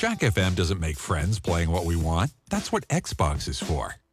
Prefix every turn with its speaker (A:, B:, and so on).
A: Jack FM doesn't make friends playing what we want. That's what Xbox is for.